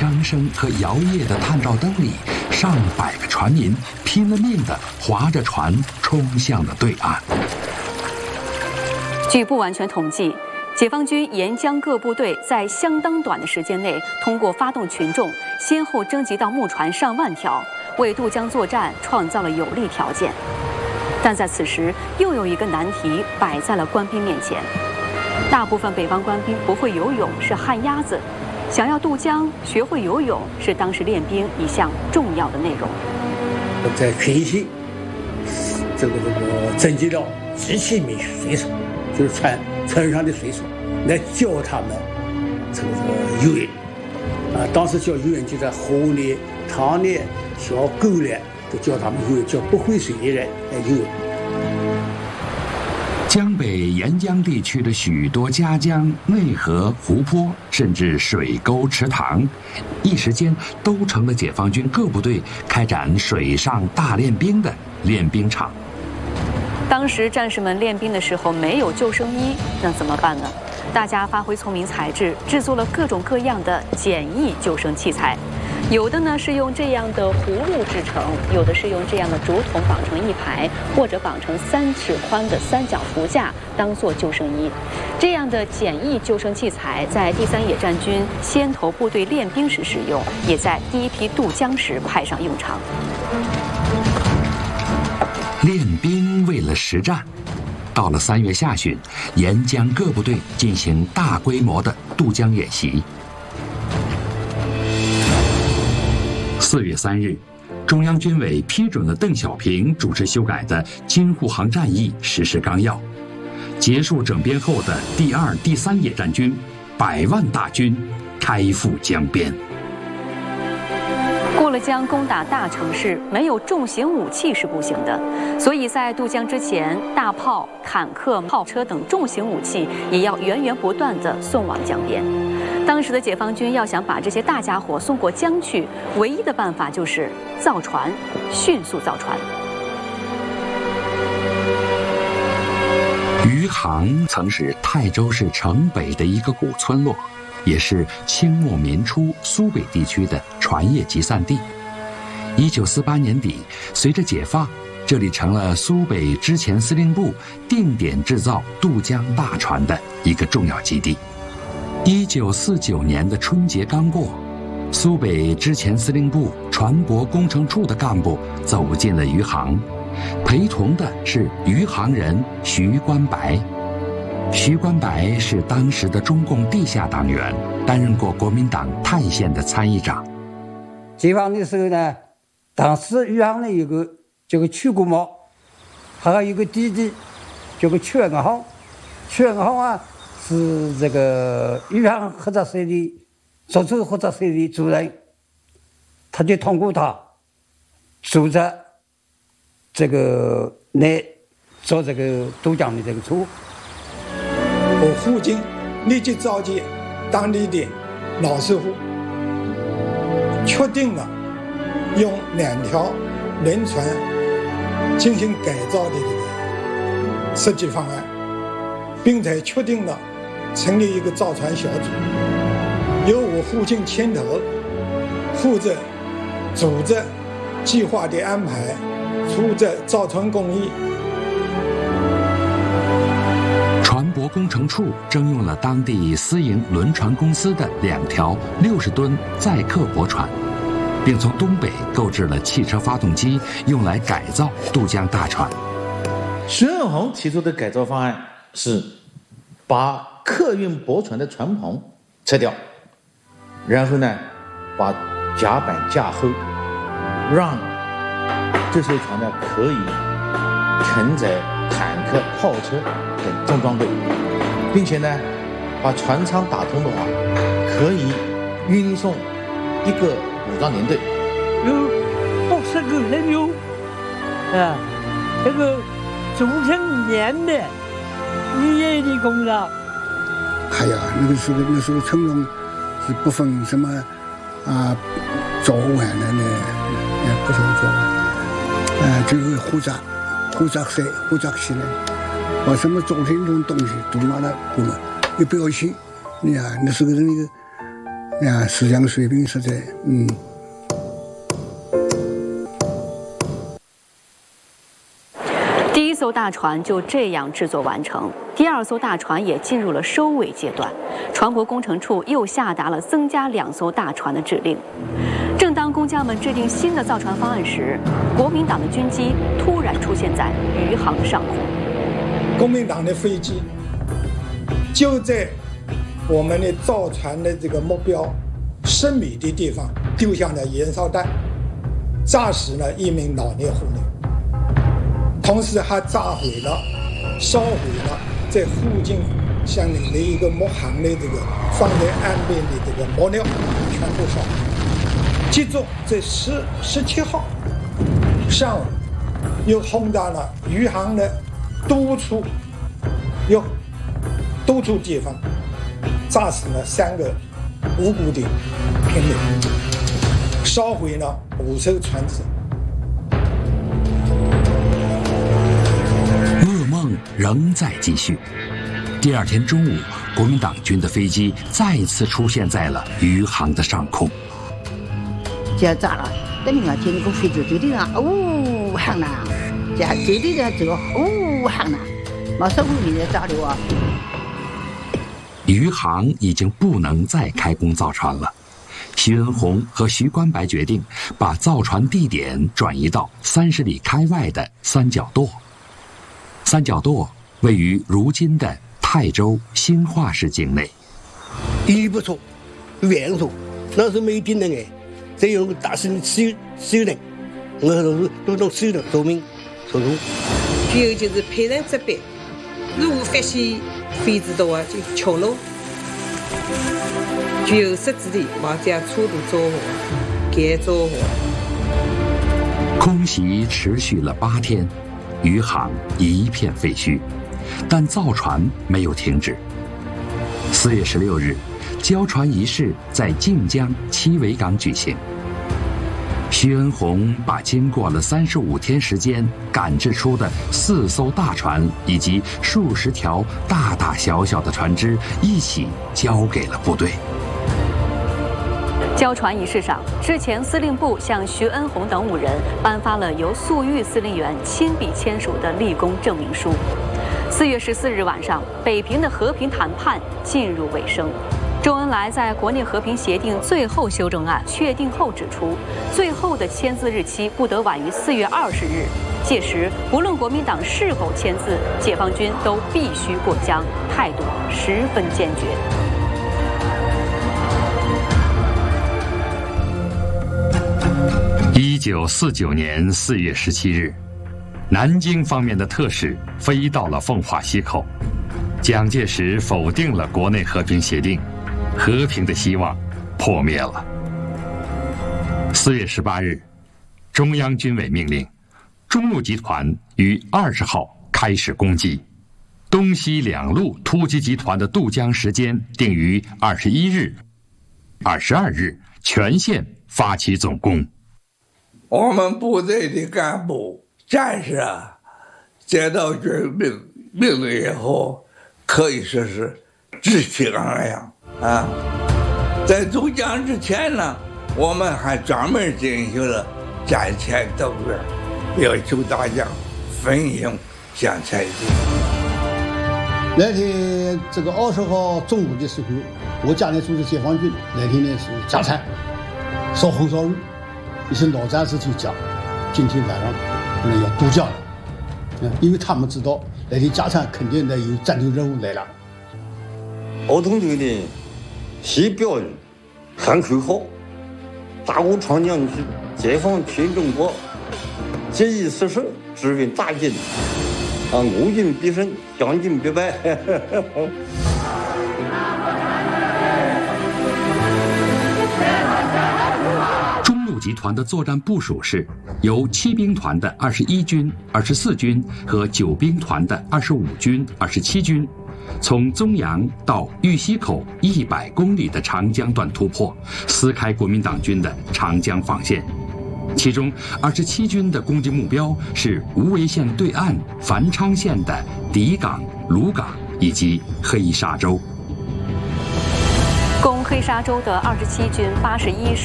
箫声和摇曳的探照灯里，上百个船民拼了命地划着船冲向了对岸。 据不完全统计，解放军沿江各部队在相当短的时间内，通过发动群众，先后征集到木船上万条，为渡江作战创造了有利条件。但在此时，又有一个难题摆在了官兵面前。大部分北方官兵不会游泳，是旱鸭子。想要渡江，学会游泳是当时练兵一项重要的内容。 在群西，这个征集了极其名水手，就是船上的水手，来教他们这个游泳。当时教游泳就在河里、塘里、小沟里，都教他们游泳，教不会水的人来游泳。 江北沿江地区的许多夹江、内河、湖泊，甚至水沟、池塘，一时间都成了解放军各部队开展水上大练兵的练兵场。 当时战士们练兵的时候没有救生衣，那怎么办呢？大家发挥聪明才智，制作了各种各样的简易救生器材。有的呢是用这样的葫芦制成，有的是用这样的竹筒绑成一排，或者绑成3尺宽的三角浮架当做救生衣。这样的简易救生器材在第3野战军先头部队练兵时使用，也在第一批渡江时派上用场。 练兵为了实战，到了3月下旬，沿江各部队进行大规模的渡江演习。4月3日，中央军委批准了邓小平主持修改的京沪杭战役实施纲要。结束整编后的第2、第3野战军100万大军开赴江边。 过了江攻打大城市，没有重型武器是不行的，所以在渡江之前，大炮、坦克、炮车等重型武器也要源源不断地送往江边。当时的解放军要想把这些大家伙送过江去，唯一的办法就是造船，迅速造船。 余杭曾是泰州市城北的一个古村落，也是清末民初苏北地区的船业集散地。1948年底，随着解放，这里成了苏北之前司令部定点制造渡江大船的一个重要基地。1949年的春节刚过，苏北之前司令部船舶工程处的干部走进了余杭，陪同的是余杭人徐关白。徐关白是当时的中共地下党员，担任过国民党泰县的参议长。 解放的时候呢，当时余杭呢有个叫个曲国茂，还有一个弟弟叫个曲文浩。曲文浩啊是这个余杭合作社的足球合作社的主任，他就通过他组织这个来做这个渡江的这个车。 我父亲立即召集当地的老师傅，确定了用2条轮船进行改造的这个设计方案，并且确定了成立一个造船小组，由我父亲牵头，负责组织计划的安排，负责造船工艺。 船舶工程处征用了当地私营轮船公司的2条60吨载客驳船，并从东北购置了汽车发动机，用来改造渡江大船。 徐润红提出的改造方案是把客运驳船的船棚拆掉，然后呢把甲板架厚，让这艘船呢可以承载坦克、炮车等重装备，并且呢把船舱打通的话，可以运送一个武装连队， 有60个人有这个组成连的渔业的工人。 哎呀，那时候成龙是不分什么早晚的呢，也不是早晚，就是胡杂塞胡杂起来，把什么早晨这种东西都拿来过来，也不要去。你看那时候的那个呀，思想水平实在， 第一艘大船就这样制作完成，第二艘大船也进入了收尾阶段。船舶工程处又下达了增加2艘大船的指令。正当工匠们制定新的造船方案时，国民党的军机突然出现在余杭的上空。 国民党的飞机就在我们的造船的这个目标10米的地方丢下了燃烧弹，炸死了1名老年妇女，同时还炸毁了、烧毁了在附近相邻的一个木行的这个放在岸边的这个木料，全部烧毁。接着在17号上午又轰炸了余杭的多处地方，炸死了3个无辜的平民，烧毁了5艘船只。 噩梦仍在继续。第二天中午，国民党军的飞机再次出现在了余杭的上空。 这炸了，等你看，天空飞走，对的啊，喊呐，这对的在走，喊呐，马上后面在炸的啊。 余杭已经不能再开工造船了。徐恩宏和徐关白决定把造船地点转移到30里开外的三角垛。三角垛位于如今的泰州兴化市境内。 一不错，远不错，那时候没电的哎，只有大声收人，我都弄收人做明做工。 还有就是配上这边，如果发现飞机的话就敲锣，就有设置的往家车都着火，给着火。 空袭持续了8天，余杭一片废墟，但造船没有停止。4月16日，交船仪式在靖江七尾港举行。徐恩宏把经过了35天时间赶制出的4艘大船以及数十条大大小小的船只一起交给了部队。 交船仪式上，之前司令部向徐恩宏等5人颁发了由粟裕司令员亲笔签署的立功证明书。4月14日晚上，北平的和平谈判进入尾声。周恩来在国内和平协定最后修正案确定后指出，最后的签字日期不得晚于4月20日。届时，不论国民党是否签字，解放军都必须过江，态度十分坚决。 1949年4月17日，南京方面的特使飞到了奉化溪口，蒋介石否定了国内和平协定，和平的希望破灭了。4月18日，中央军委命令中路集团于20号开始攻击，东西2路突击集团的渡江时间定于21日、22日全线发起总攻。 我们部队的干部战士接到军命令以后，可以说是志气昂扬啊！在渡江之前呢，我们还专门进行了战前动员，要求大家奋勇向前进。 那天这个20号中午的时候，我家里组织解放军那天呢是加餐，烧红烧肉。一些老战士就讲，今天晚上可能要渡江了，因为他们知道那天加餐肯定得有战斗任务来了。 儿童队的写标语、喊口号，大鼓长江去，解放全中国，节义失守，志愿大进，我军必胜，将军必败。 集团的作战部署是由7兵团的21军、24军和9兵团的25军、27军，从宗阳到玉溪口100公里的长江段突破，撕开国民党军的长江防线。其中27军的攻击目标是无为县对岸繁昌县的底港、鲁港以及黑沙洲。 攻黑沙沙州的27军81师。